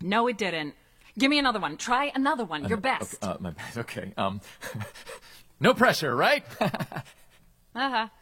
No, it didn't. Give me another one. Try another one. Your best. My best. Okay. No pressure, right? Uh-huh.